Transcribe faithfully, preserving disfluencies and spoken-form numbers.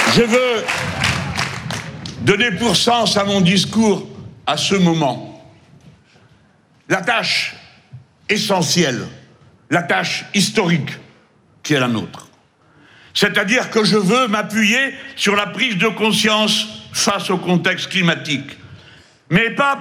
Je veux donner pour sens à mon discours à ce moment la tâche essentielle, la tâche historique qui est la nôtre. C'est-à-dire que je veux m'appuyer sur la prise de conscience face au contexte climatique, mais pas